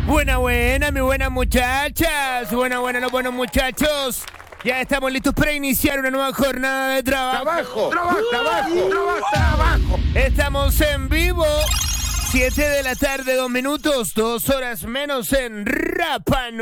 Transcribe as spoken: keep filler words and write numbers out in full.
Buena, buena, mi buenas muchachas. Buena, buena, los buenos muchachos. Ya estamos listos para iniciar una nueva jornada de trabajo. Trabajo, trabajo, trabajo, trabajo, trabajo. Estamos en vivo. siete de la tarde, dos minutos, dos horas menos en Rapa